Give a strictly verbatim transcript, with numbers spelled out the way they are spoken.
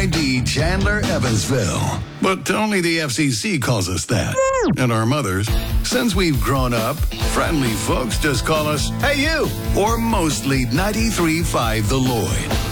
I D Chandler Evansville. But only the F C C calls us that. And our mothers, since we've grown up, friendly folks just call us, "Hey you," or mostly ninety-three point five The Lloyd.